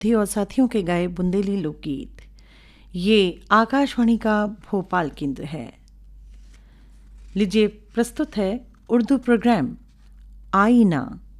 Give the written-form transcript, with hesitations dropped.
थे और साथियों के गाए बुंदेली लोकगीत। ये आकाशवाणी का भोपाल केंद्र है। लीजिए प्रस्तुत है उर्दू प्रोग्राम आईना।